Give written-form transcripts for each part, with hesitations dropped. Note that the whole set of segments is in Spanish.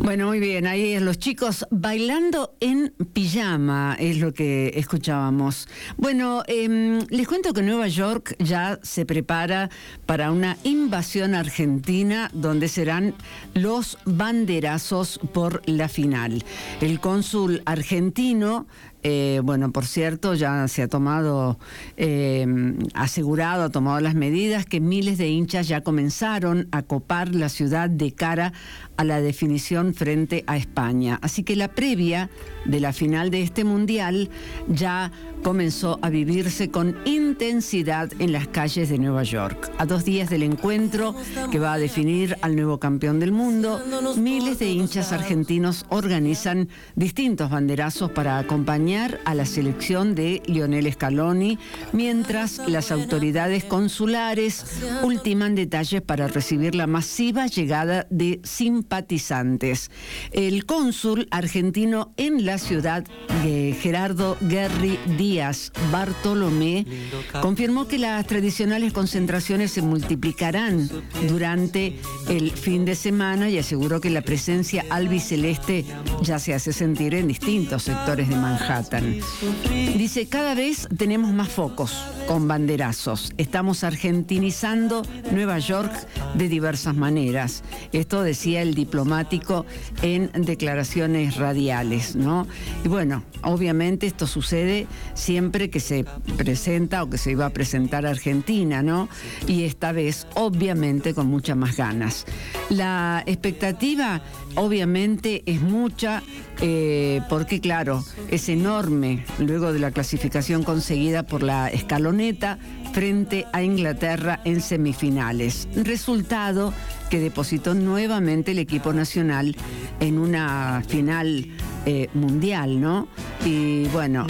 Bueno, muy bien, ahí los chicos bailando en pijama, es lo que escuchábamos. Bueno, les cuento que Nueva York ya se prepara para una invasión argentina donde serán los banderazos por la final. El cónsul argentino, bueno, por cierto, ya se ha tomado, ha tomado las medidas que miles de hinchas ya comenzaron a copar la ciudad de cara a la definición frente a España. Así que la previa de la final de este mundial ya comenzó a vivirse con intensidad en las calles de Nueva York. A 2 días del encuentro que va a definir al nuevo campeón del mundo, miles de hinchas argentinos organizan distintos banderazos para acompañar a la selección de Lionel Scaloni, mientras las autoridades consulares ultiman detalles para recibir la masiva llegada de simpatizantes. El cónsul argentino en la ciudad, Gerardo Guerri Díaz Bartolomé, confirmó que las tradicionales concentraciones se multiplicarán durante el fin de semana y aseguró que la presencia albiceleste ya se hace sentir en distintos sectores de Manhattan. Dice, cada vez tenemos más focos con banderazos. Estamos argentinizando Nueva York de diversas maneras. Esto decía el diplomático en declaraciones radiales, ¿no? Y bueno, obviamente esto sucede siempre que se presenta o que se iba a presentar Argentina, ¿no? Y esta vez, obviamente, con muchas más ganas. La expectativa, obviamente, es mucha, porque, claro, es enorme luego de la clasificación conseguida por la escaloneta frente a Inglaterra en semifinales. Resultado que depositó nuevamente el equipo nacional en una final mundial, ¿no? Y bueno,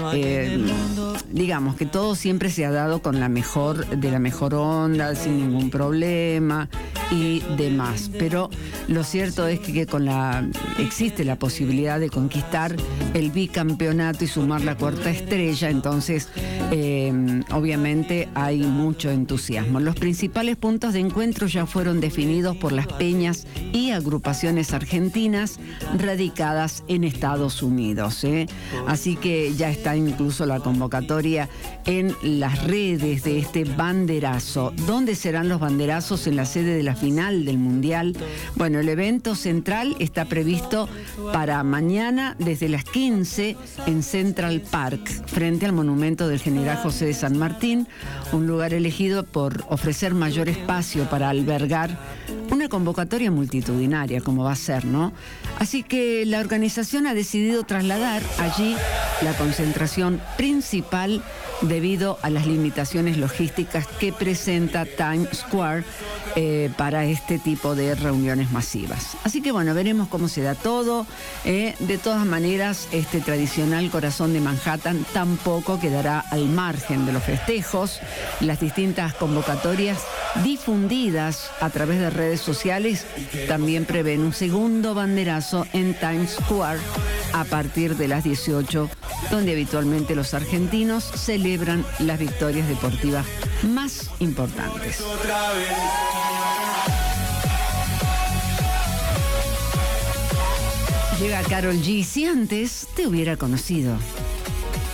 digamos que todo siempre se ha dado con la mejor onda, sin ningún problema y demás. Pero lo cierto es que existe la posibilidad de conquistar el bicampeonato y sumar la 4ª estrella, entonces obviamente hay mucho entusiasmo. Los principales puntos de encuentro ya fueron definidos por las peñas y agrupaciones argentinas radicadas en Estados Unidos, ¿eh? Así que ya está incluso la convocatoria en las redes de este banderazo. ¿Dónde serán los banderazos? En la sede de la final del Mundial. Bueno, el evento central está previsto para mañana desde las 15 en Central Park, frente al monumento del General José de San Martín, un lugar elegido por ofrecer mayor espacio para albergar una convocatoria multitudinaria, como va a ser, ¿no? Así que la organización ha decidido trasladar allí la concentración principal debido a las limitaciones logísticas que presenta Times Square para este tipo de reuniones masivas. Así que bueno, veremos cómo se da todo. De todas maneras, este tradicional corazón de Manhattan tampoco quedará al margen de los festejos. Las distintas convocatorias difundidas a través de redes sociales también prevén un segundo banderazo en Times Square a partir de las 18, donde habitualmente los argentinos celebran las victorias deportivas más importantes. Llega Karol G. Si antes te hubiera conocido.